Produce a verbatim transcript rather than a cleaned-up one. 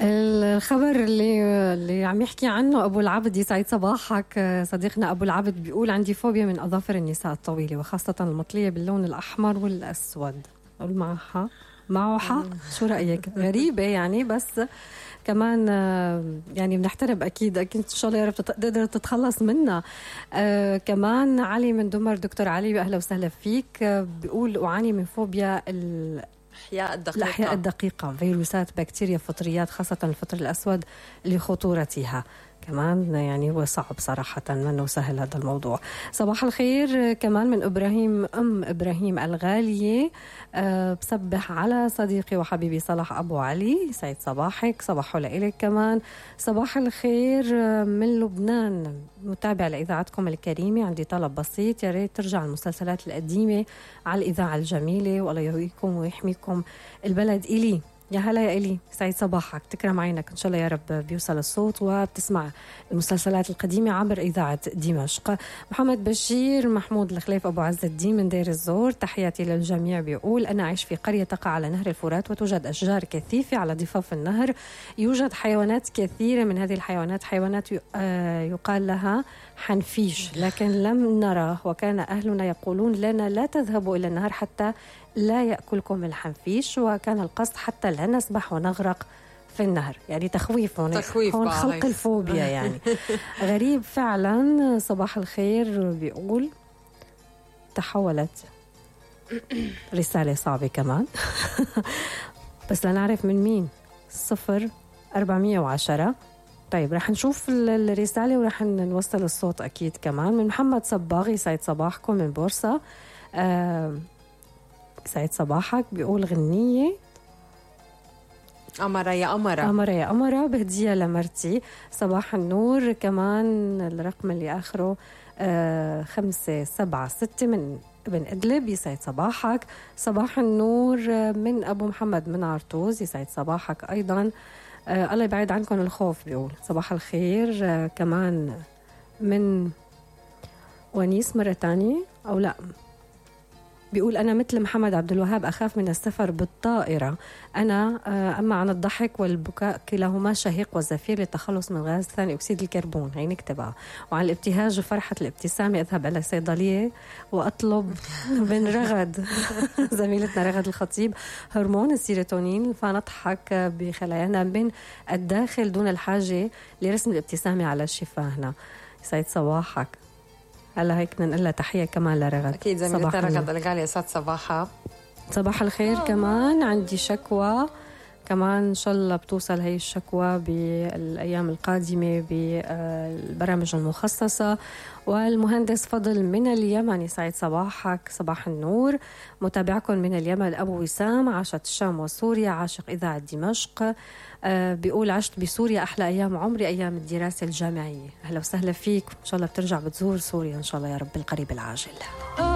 الخبر اللي اللي عم يحكي عنه أبو العبد، يسعد صباحك. صديقنا أبو العبد بيقول: عندي فوبيا من أظافر النساء الطويلة وخاصة المطلية باللون الأحمر والأسود. قول معها معه حق. شو رأيك؟ غريبة يعني، بس كمان يعني بنحترم أكيد أكيد إن شاء الله يا رب تقدر تتخلص منها. آه كمان علي من دمر، دكتور علي أهلا وسهلا فيك. آه بيقول: أعاني من فوبيا ال الأحياء الدقيقة. الأحياء الدقيقة، فيروسات، بكتيريا، فطريات، خاصة الفطر الأسود لخطورتها. كمان يعني هو صعب صراحة، منه سهل هذا الموضوع. صباح الخير كمان من إبراهيم، أم إبراهيم الغالية. أه بصبح على صديقي وحبيبي صلاح أبو علي، سعيد صباحك. صباحه لإلك كمان. صباح الخير من لبنان، متابع لإذاعتكم الكريمة. عندي طلب بسيط، يا ريت ترجع المسلسلات القديمة على الإذاعة الجميلة، والله يهويكم ويحميكم البلد. إلي يا هلا يا إلي، سعيد صباحك، تكرم عينك إن شاء الله يا رب بيوصل الصوت وبتسمع المسلسلات القديمة عبر إذاعة دمشق. محمد بشير محمود الخليف أبو عز الدين من دير الزور، تحياتي للجميع. بيقول: أنا أعيش في قرية تقع على نهر الفرات وتوجد أشجار كثيفة على ضفاف النهر، يوجد حيوانات كثيرة، من هذه الحيوانات حيوانات يقال لها حنفيش، لكن لم نرى، وكان أهلنا يقولون لنا لا تذهبوا إلى النهر حتى لا يأكلكم الحنفيش، وكان القصد حتى لا نسبح ونغرق في النهر. يعني تخويف هون, تخويف هون خلق الفوبيا يعني. غريب فعلا. صباح الخير بيقول: تحولت رسالة صعبة كمان بس لنعرف من مين. صفر أربعمية وعشرة. طيب رح نشوف الرسالة ورح نوصل الصوت أكيد كمان. من محمد صباغي، سعيد صباحكم من بورصة. آه سعيد صباحك. بيقول: غنية أمرة يا أمرة، أمرة يا أمرة، بهدية لمرتي. صباح النور. كمان الرقم اللي آخره آه خمسة سبعة ستة من ابن إدلب، يسعد صباحك. صباح النور من أبو محمد من عرطوز، يسعد صباحك أيضا. آه الله يبعد عنكم الخوف. بيقول: صباح الخير. آه كمان من ونيس مرة تانية أو لا، بيقول: أنا مثل محمد عبد الوهاب أخاف من السفر بالطائرة. أنا أما عن الضحك والبكاء كلاهما شهيق وزفير للتخلص من غاز ثاني أكسيد الكربون، هي نكتبها. وعن الابتهاج وفرحة الابتسامة أذهب إلى صيدلية وأطلب من رغد زميلتنا رغد الخطيب هرمون السيروتونين فنضحك بخلايانا من الداخل دون الحاجة لرسم الابتسامة على شفاهنا. يسعد صباحك. هلا هيك بدنا نقول لها تحية كمان لرغد. أكيد زميلتنا رغد الغالية، يسعد صباحها. صباح الخير. كمان عندي شكوى كمان، إن شاء الله بتوصل هي الشكوى بالأيام القادمة بالبرامج المخصصة. والمهندس فضل من اليمن، يسعد صباحك. صباح النور. متابعكم من اليمن أبو وسام، عاشت الشام وسوريا، عاشق إذاعة دمشق. آه بيقول: عشت بسوريا أحلى أيام عمري، أيام الدراسة الجامعية. أهلا وسهلا فيك، إن شاء الله بترجع بتزور سوريا إن شاء الله يا رب بالقريب العاجل.